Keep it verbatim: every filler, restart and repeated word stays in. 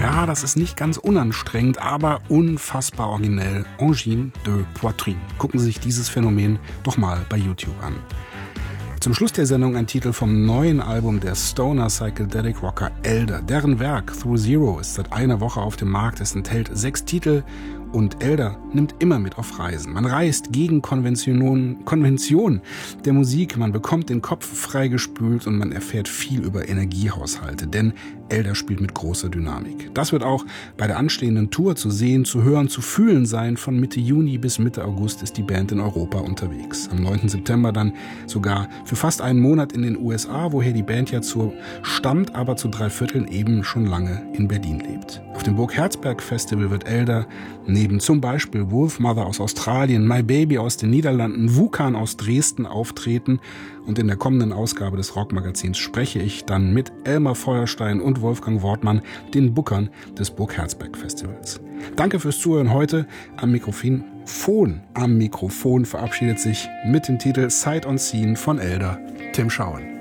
Ja, das ist nicht ganz unanstrengend, aber unfassbar originell. Angine de Poitrine. Gucken Sie sich dieses Phänomen doch mal bei YouTube an. Zum Schluss der Sendung ein Titel vom neuen Album der Stoner Psychedelic Rocker Elder. Deren Werk Through Zero ist seit einer Woche auf dem Markt. Es enthält sechs Titel und Elder nimmt immer mit auf Reisen. Man reist gegen Konventionen, Konventionen der Musik, man bekommt den Kopf freigespült und man erfährt viel über Energiehaushalte, denn Elder spielt mit großer Dynamik. Das wird auch bei der anstehenden Tour zu sehen, zu hören, zu fühlen sein. Von Mitte Juni bis Mitte August ist die Band in Europa unterwegs. Am neunten September dann sogar für fast einen Monat in den U S A, woher die Band ja zur stammt, aber zu drei Vierteln eben schon lange in Berlin lebt. Auf dem Burg Herzberg Festival wird Elder neben zum Beispiel Wolfmother aus Australien, My Baby aus den Niederlanden, Wukan aus Dresden auftreten. Und in der kommenden Ausgabe des Rockmagazins spreche ich dann mit Elmar Feuerstein und Wolfgang Wortmann, den Bookern des Burg Herzberg Festivals. Danke fürs Zuhören heute. Am Mikrofon, am Mikrofon verabschiedet sich mit dem Titel Sight Unseen von Elder Tim Schauen.